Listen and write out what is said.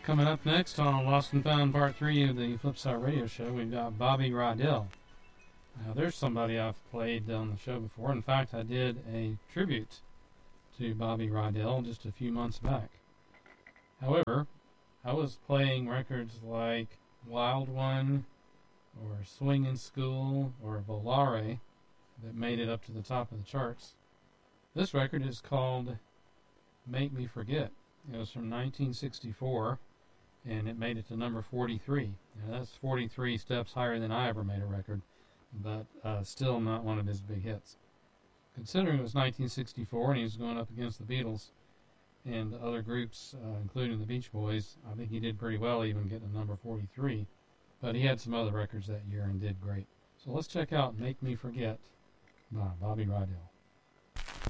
Coming up next on Lost and Found Part 3 of the Flipside Radio Show, we've got Bobby Rydell. Now, there's somebody I've played on the show before. In fact, I did a tribute to Bobby Rydell just a few months back. However, I was playing records like Wild One, or Swingin' School, or Volare that made it up to the top of the charts. This record is called Make Me Forget. It was from 1964, and it made it to number 43. Now, that's 43 steps higher than I ever made a record, but still not one of his big hits. Considering it was 1964 and he was going up against the Beatles and other groups, including the Beach Boys, I think he did pretty well even getting to number 43. But he had some other records that year and did great. So let's check out Make Me Forget by Bobby Rydell.